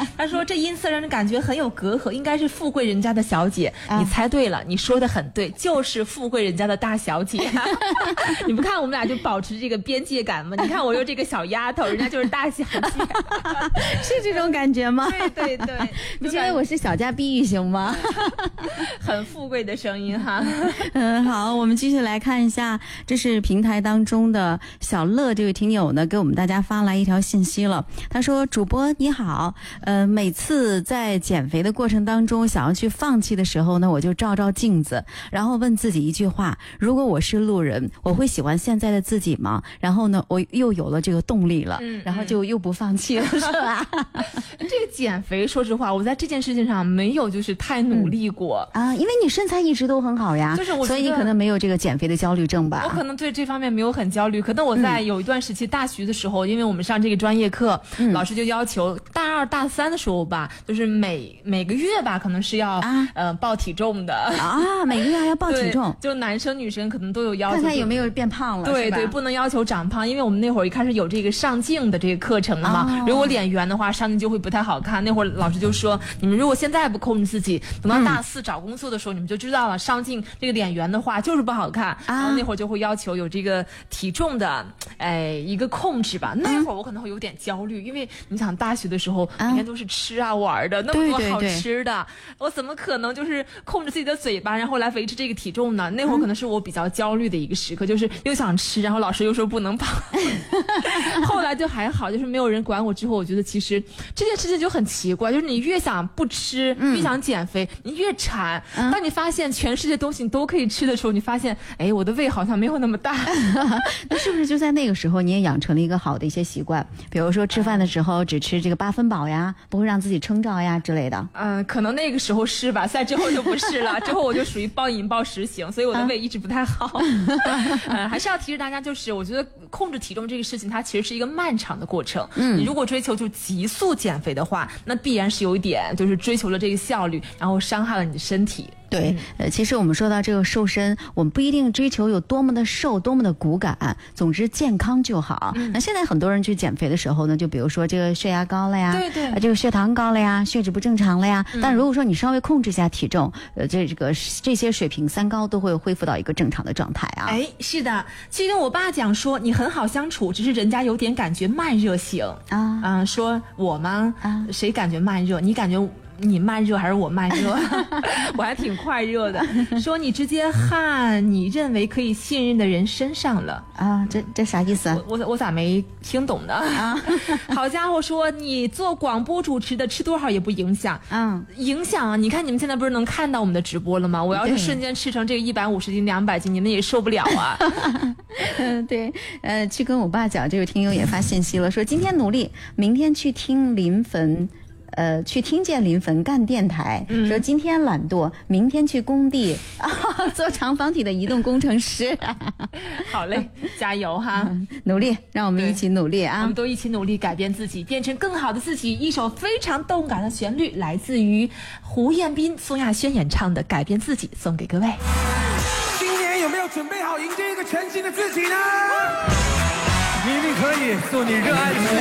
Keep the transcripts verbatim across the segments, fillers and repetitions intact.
他说这音色让人感觉很有隔阂，应该是富贵人家的小姐。啊、你猜对了，你说的很对，就是富贵人家的大小姐。你不看我们俩就保持这个边界感吗？你看我又这个小丫头，人家就是大小姐。 是这种感觉吗？ 对对对， 不觉得我是小家碧玉型吗？ 很富贵的声音哈。 嗯，好，我们继续来看一下，这是平台当中的小乐这位听友呢，给我们大家发来一条信息了。他说：“主播你好，呃，每次在减肥的过程当中，想要去放弃的时候呢，我就照照镜子，然后问自己一句话：如果我是路人，我会喜欢现在的自己吗？然后呢，我又有了这个动力了，嗯、然后就又不放弃了，是吧？ 这个减肥，说实话，我在这件事情上没有就是太努力过、 嗯、啊，因为你身材一直都很好呀， 就是我， 所以你可能没有这个减肥的焦虑症吧？ 我可能对这方面没有很焦虑，可能我在有一段时期大学的时候，嗯、因为我们上这个专业课，嗯、老师就要求大二大三的时候吧，就是每每个月吧，可能是要、啊、呃报体重的啊，每个月还要报体重， 就男生女生可能都有要求， 看看有没有变胖了， 对对，不能要求长胖，因为我们那会儿一开始有这个上镜的这个课程了嘛，哦、如果脸圆的话，上镜就会不太好看。那会儿老师就说，你们如果现在不控制自己，等到大四找工作的时候，嗯、你们就知道了，上镜这个脸圆的话就是不好看。啊、然后那会儿就会要求有这个体重的，哎，一个控制吧。那会儿我可能会有点焦虑，因为你想大学的时候每天都是吃啊玩的，那么多好吃的，对对对，我怎么可能就是控制自己的嘴巴，然后来维持这个体重呢？那会儿可能是我比较焦虑的一个时刻，就是又想吃，然后老师又说不能胖。后来就还好，就是没有人管我之后，我觉得其实这件事情就很奇怪，就是你越想不吃，嗯、越想减肥，你越馋。嗯、当你发现全世界东西你都可以吃的时候，你发现，哎，我的胃好像没有那么大。 那是不是就在那个时候，你也养成了一个好的一些习惯？比如说吃饭的时候只吃这个八分饱呀，不会让自己撑着呀之类的。 嗯、呃，可能那个时候是吧，在之后就不是了。之后我就属于暴饮暴食型，所以我的胃一直不太好。呃，还是要提示大家，就是我觉得控制体重这个事情，它其实是一个漫长的过程。嗯，你如果追求就急速减肥的话，那必然是有一点就是追求了这个效率，然后伤害了你的身体。 对，呃，其实我们说到这个瘦身，我们不一定追求有多么的瘦，多么的骨感，总之健康就好。嗯、那现在很多人去减肥的时候呢，就比如说这个血压高了呀， 对对， 呃、这个血糖高了呀，血脂不正常了呀。嗯、但如果说你稍微控制一下体重，呃，这这个这些水平三高都会恢复到一个正常的状态啊。 哎，是的，其实跟我爸讲说你很好相处，只是人家有点感觉慢热型啊，嗯，说我吗？啊，谁感觉慢热？你感觉？你慢热还是我慢热？我还挺快热的。说你直接焊你认为可以信任的人身上了啊？这这啥意思啊？ 我我我咋没听懂呢？啊，好家伙，说你做广播主持的吃多少也不影响，嗯，影响啊！你看你们现在不是能看到我们的直播了吗？我要是瞬间吃成这个一百五十斤、两百斤，你们也受不了啊！ 嗯，对，呃，去跟我爸讲，这位听友也发信息了，说今天努力，明天去听临汾。呃，去听见临汾干电台，嗯、说今天懒惰，明天去工地、啊、做长方体的移动工程师。 好嘞，加油哈、 嗯！努力，让我们一起努力啊！ 我们都一起努力改变自己，变成更好的自己。一首非常动感的旋律，来自于胡彦斌、宋亚轩演唱的《改变自己》，送给各位。 今年有没有准备好迎接一个全新的自己呢？你一定可以做你热爱的事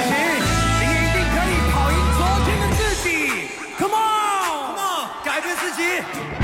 情。Come on, come on, 改变自己。